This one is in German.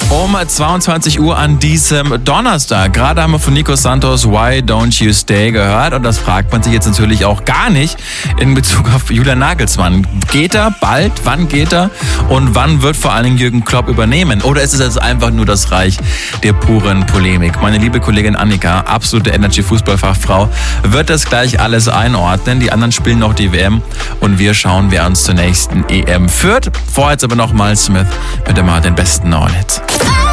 Um 22 Uhr an diesem Donnerstag. Gerade haben wir von Nico Santos Why Don't You Stay gehört und das fragt man sich jetzt natürlich auch gar nicht in Bezug auf Julian Nagelsmann. Geht er bald? Wann geht er? Und wann wird vor allen Dingen Jürgen Klopp übernehmen? Oder ist es jetzt einfach nur das Reich der puren Polemik? Meine liebe Kollegin Annika, absolute Energy-Fußballfachfrau, wird das gleich alles einordnen. Die anderen spielen noch die WM und wir schauen, wer uns zur nächsten EM führt. Vorher jetzt aber nochmal Smith mit dem besten neuen Hits.